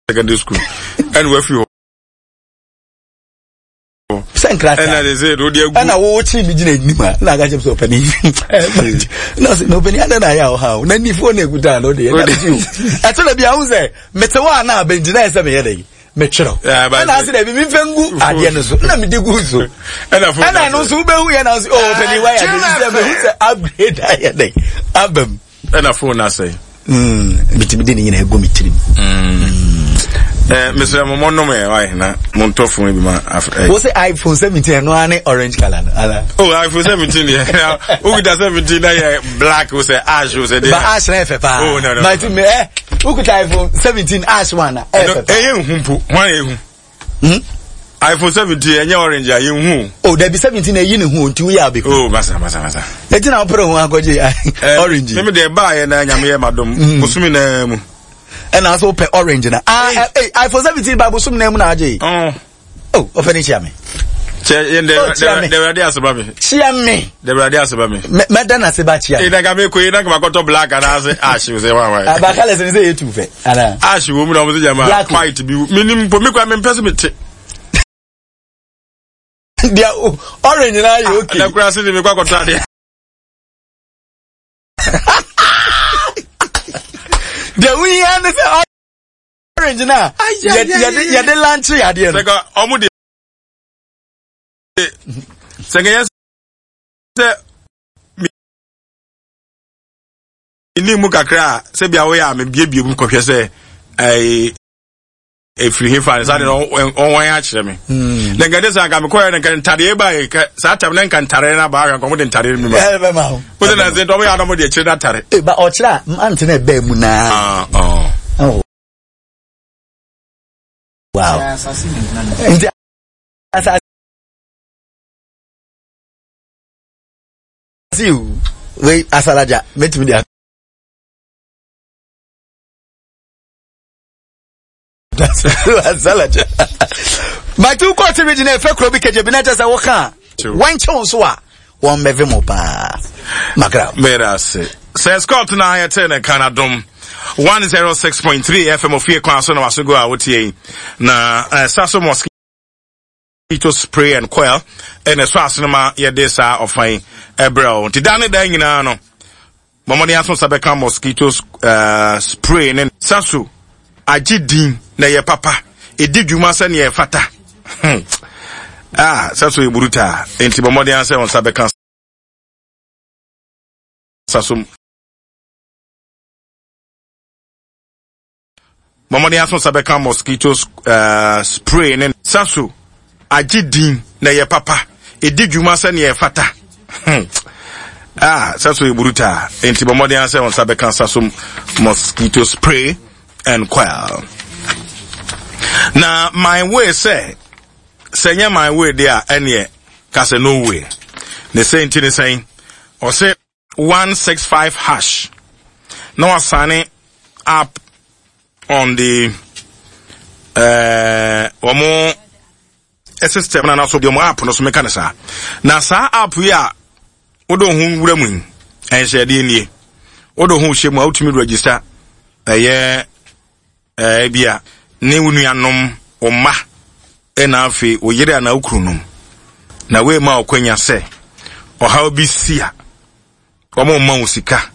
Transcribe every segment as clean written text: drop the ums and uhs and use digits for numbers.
secondary school. And we feel. And they say, and I watch him in like I just open no penny and I how then if one good down or the I told you I was there Metawana Benjina Sammy Metro and I said I've been good at the end of let me do good so and I know Super and I was upgrade album and a phone I say between a go meeting. Mr. Momono me why na Montofo me ma what's the iPhone 17 no any orange color oh iPhone 17 yeah who does 17 na black who say ash who say but ash na fepa oh no my team who could iPhone 17 ash one na humpu one ehu iPhone 17 enya orange ya hu oh there be 17 eyi ne hu nti we abi oh masa eti na opere hu akoje orange me dey buy na nyame ye madom musumi na mu and also pay orange na iPhone 17 babu sum na mu na aje oh ofeni chia me the radio asaba me chia me the radio asaba me meda na se ba chia e daga me ko e daga makoto black and as ash we say why ba kala se say etu fe ana ash wo mu na mo se jama white bi minim po me kwa me pese me te dia orange na you okay na kura se me kwa kota dia the we and the orange na ya de lunch ya de no sega omu de sega yes ni mu kakra se bia wo ya me biebie mu kohwe se free him fan say no on ya kire me na gade sa ga me koya na kan tare ba sa tam na kan tare na ba ga ko mo de tare mi ma e be ma ho wo na se do ya no mo de kire na tare e ba o kire ante na be mu na oh wow you wait asalaja met me there that's asalaja my two quarter region fe kro bi keje bi na tesa wo kan wan che so a won meve mo pa makra mera se Scott na ya tena kanadom 106.3 FM of here kwa so na wasogo a wotie na saso mosquito spray and coil and so asenema ye desa ofan ebro ti dane dan nyina no momoni aso sabeka mosquito spray ne saso agidin na ye papa edidwuma se ne ye fata saso e buruta enti momoni anse on sabeka saso momoni aso sabeka mosquito spray ne saso agidin na ye papa edidwuma se ne ye fata saso e buruta enti momoni anse on sabeka saso mosquito spray and coil. Now my way say my way there any cause no way. The same thing is saying or say 165 hash. Now I sign it up on the or more system and also the more app no so mekanisa. Now sa app we are odo hu wuramu en share dey nie. Odo hu hye mu ultimate register bia ne wunuanom oma na afi oyire na ukrunum na we ma okwanya se ohaw bi sia omo ma usika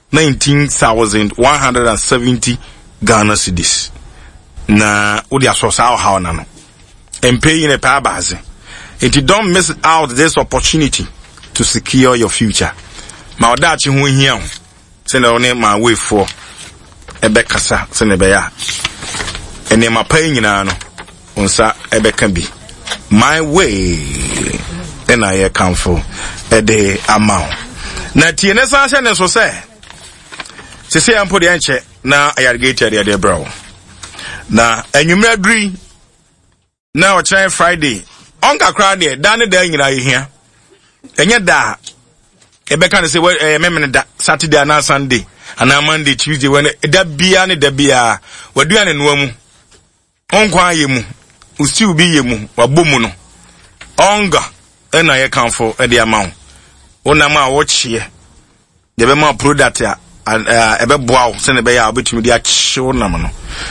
19,170 Ghana cedis na odi asosa ohaw na no empay in a pa base. If you don't miss out this opportunity to secure your future ma odachi hu hia se na one ma way for ebekasa se ne beya ene mapai nyina no onsa ebeka bi my way ena ye kamfo ede amount na tie ne san hye ne so se ampo de enche na ayargate de bro na enwumra duri na o chan Friday onka kra de da ne da nyina yehia enye da ebeka ne se memene da Saturday na Sunday ana Monday Tuesday when da bia ne da bia waduane no amu onkwa yemu usti ubi yemu wabomu no onga ena ye kanfo e de amount wona ma wo chie de be ma product a ebe boaw se ne be ya obetumi de a chiwo nam no